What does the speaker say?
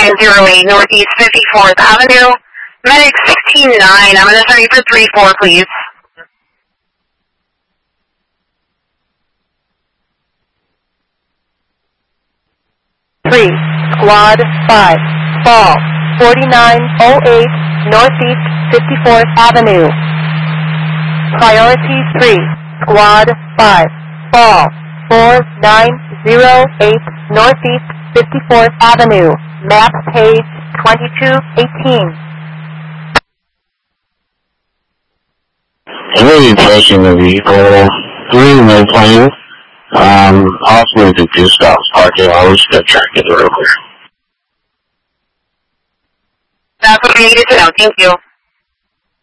4908 Northeast 54th Avenue. Medic 16-9. I'm going to send you for 3-4, please. Three, Squad 5, fall, 4908 Northeast 54th Avenue. Priority 3, Squad 5, fall, 4908 Northeast 54th Avenue. Map page 2218. Really approaching the vehicle, 3 in the plane. Possibly the two stops parking. I'll just go track it real quick. That's what I needed to know. Thank you.